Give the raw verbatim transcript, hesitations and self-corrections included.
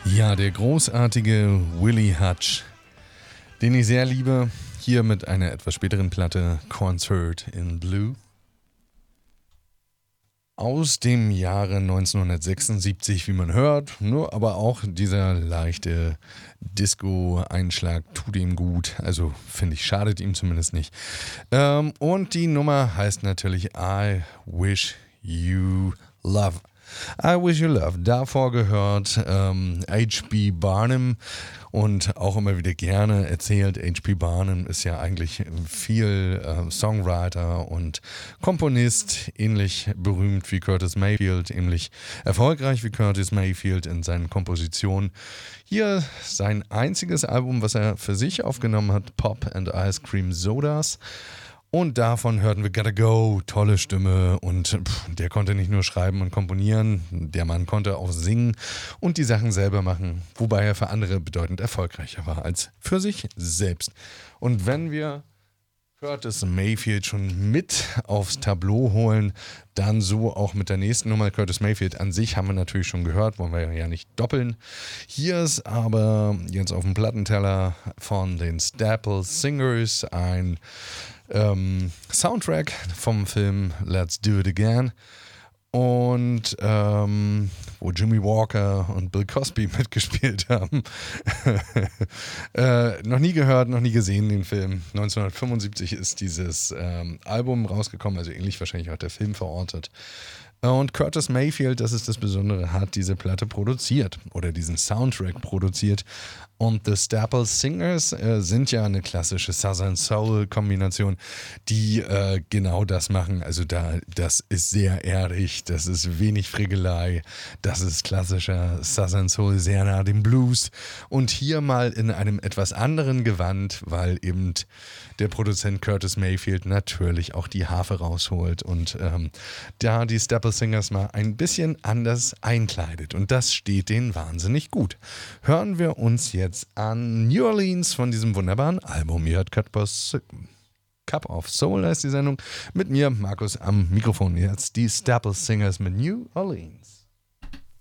Ja, der großartige Willie Hutch, den ich sehr liebe, hier mit einer etwas späteren Platte Concert in Blue aus dem Jahre neunzehnhundertsechsundsiebzig, wie man hört, nur aber auch dieser leichte Disco-Einschlag tut ihm gut, also finde ich, schadet ihm zumindest nicht. Ähm, und die Nummer heißt natürlich I Wish You Love. I Wish You Love. Davor gehört ähm, H B Barnum und auch immer wieder gerne erzählt, H B Barnum ist ja eigentlich viel äh, Songwriter und Komponist, ähnlich berühmt wie Curtis Mayfield, ähnlich erfolgreich wie Curtis Mayfield in seinen Kompositionen. Hier sein einziges Album, was er für sich aufgenommen hat, Pop and Ice Cream Sodas. Und davon hörten wir Gotta Go, tolle Stimme und pff, der konnte nicht nur schreiben und komponieren, der Mann konnte auch singen und die Sachen selber machen, wobei er für andere bedeutend erfolgreicher war als für sich selbst. Und wenn wir Curtis Mayfield schon mit aufs Tableau holen, dann so auch mit der nächsten Nummer. Curtis Mayfield an sich haben wir natürlich schon gehört, wollen wir ja nicht doppeln. Hier ist aber jetzt auf dem Plattenteller von den Staple Singers ein ähm, Soundtrack vom Film Let's Do It Again. Und ähm, wo Jimmy Walker und Bill Cosby mitgespielt haben. äh, noch nie gehört, noch nie gesehen den Film. neunzehnhundertfünfundsiebzig ist dieses ähm, Album rausgekommen, also ähnlich wahrscheinlich auch der Film verortet. Und Curtis Mayfield, das ist das Besondere, hat diese Platte produziert oder diesen Soundtrack produziert. Und The Staple Singers äh, sind ja eine klassische Southern Soul-Kombination, die äh, genau das machen. Also da, das ist sehr erdig, das ist wenig Frickelei, das ist klassischer Southern Soul, sehr nah dem Blues. Und hier mal in einem etwas anderen Gewand, weil eben der Produzent Curtis Mayfield natürlich auch die Harfe rausholt und ähm, da die Staple Singers mal ein bisschen anders einkleidet. Und das steht denen wahnsinnig gut. Hören wir uns jetzt an New Orleans von diesem wunderbaren Album. Ihr hört Cup of Soul heißt die Sendung. Mit mir, Markus, am Mikrofon. Jetzt die Staple Singers mit New Orleans.